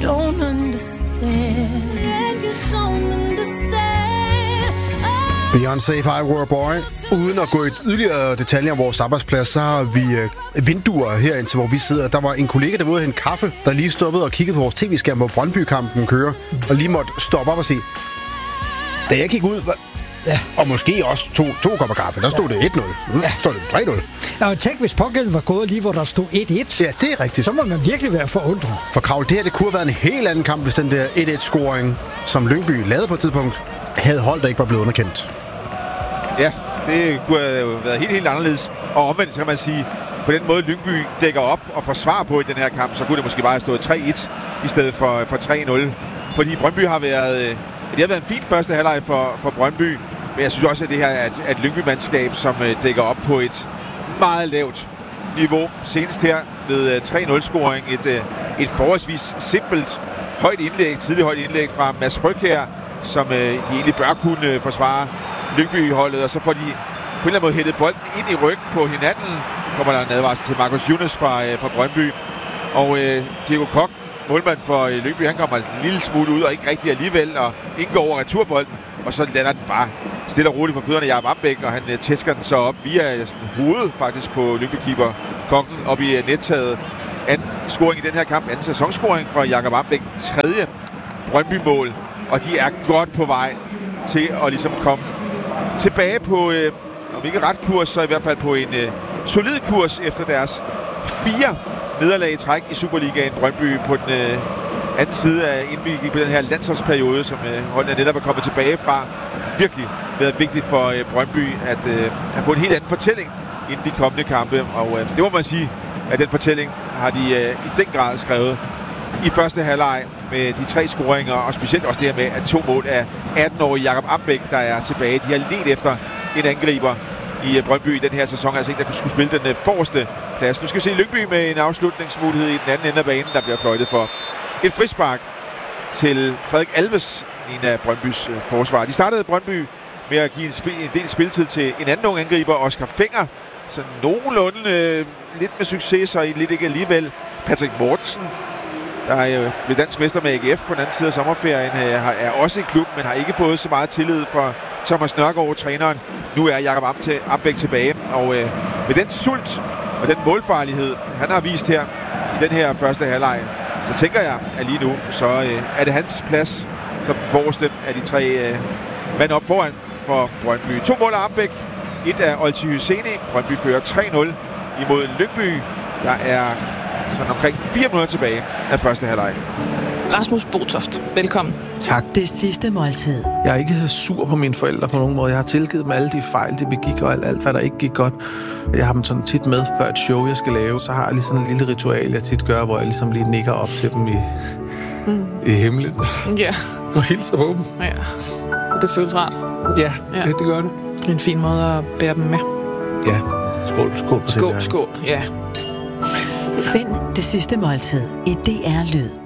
don't understand. You don't understand. Beyoncé, If I Were a Boy. Uden at gå i yderligere detaljer om vores arbejdsplads, så har vi vinduer herind til, hvor vi sidder. Der var en kollega, der var ude at hente kaffe, der lige stoppede og kiggede på vores tv-skærm, hvor Brøndby-kampen kører, og lige måtte stoppe op og se. Da jeg gik ud, og måske også to kopper kaffe, der stod det 1-0. Nu stod det 3-0. Og tænk, hvis pågælden var gået lige, hvor der stod 1-1. Ja, det er rigtigt. Så må man virkelig være forundret. For Kravl, det her, det kunne have været en helt anden kamp, hvis den der 1-1-scoring, som Lyngby lavede på et tidspunkt, havde holdt, der ikke var blevet underkendt. Ja, det kunne have været helt anderledes. Og omvendt, så kan man sige, på den måde Lyngby dækker op og får svar på i den her kamp, så kunne det måske bare have stået 3-1 i stedet for 3-0. Fordi Brøndby har været... Det har været en fin første halvleg for Brøndby, men jeg synes også, at det her er et Lyngby-mandskab, som dækker op på et meget lavt niveau. Senest her ved 3-0-scoring, et forholdsvis simpelt tidligt højt indlæg fra Mads Frøkjær, som de egentlig bør kunne forsvare Lyngby-holdet, og så får de på en eller anden måde hættet bolden ind i ryggen på hinanden. Kommer der en advarsel til Marcus Younes fra Brøndby. Og Diego Koch, målmand for Lyngby, han kommer en lille smule ud og ikke rigtig alligevel, og indgår over returbolden, og så lander den bare stille og roligt for fødderne af Jakob Ambæk, og han tæsker den så op via hovedet faktisk på Lyngby-keeper Kochen op i nettaget. Anden scoring i den her kamp, anden sæsonscoring fra Jakob Ambæk, tredje Brøndby-mål, og de er godt på vej til at ligesom komme tilbage på, om ikke ret kurs, så i hvert fald på en solid kurs efter deres 4 nederlag i træk i Superligaen. Brøndby på den anden side af indbygget på den her landsholdsperiode, som holdene netop er kommet tilbage fra. Virkelig været vigtigt for Brøndby at få en helt anden fortælling inden de kommende kampe. Og det må man sige, at den fortælling har de i den grad skrevet i første halvleg med de 3 scoringer, og specielt også det her med, at 2 mål af 18-årige Jakob Ambæk, der er tilbage. De har ledt efter en angriber i Brøndby i den her sæson, altså en, der skulle spille den forreste plads. Nu skal vi se Lyngby med en afslutningsmulighed i den anden ende af banen, der bliver fløjtet for et frispark til Frederik Alves, en af Brøndbys forsvar. De startede Brøndby med at give en del spilletid til en anden ung angriber, Oscar Fenger, så nogenlunde lidt med succes, og lidt ikke alligevel. Patrick Mortensen, der blev dansk mester med AGF på den anden side af sommerferien, er også i klub, men har ikke fået så meget tillid fra Thomas Nørgaard, træneren. Nu er Jakob Ambæk tilbage, og med den sult og den målfarlighed, han har vist her i den her første halvleg, så tænker jeg, at lige nu, så er det hans plads som forreste af de 3 mand op foran for Brøndby. 2 mål af Ambæk, 1 af Olti Hyseni. Brøndby fører 3-0 imod Lyngby. Der er sådan omkring 4 minutter tilbage af første halvleg. Rasmus Botoft, velkommen. Tak. Det sidste måltid. Jeg er ikke sur på mine forældre på nogen måde. Jeg har tilgivet dem alle de fejl, de begik, og alt hvad der ikke gik godt. Jeg har dem sådan tit med før et show, jeg skal lave. Så har jeg lige sådan en lille ritual, jeg tit gør, hvor jeg ligesom lige nikker op til dem i himlen. Ja. Og hilser på dem. Ja. Og det føles rart. Ja, det gør det. Det er en fin måde at bære dem med. Ja. Skål på det. Skål, ja. Find det sidste måltid i DR Lyd.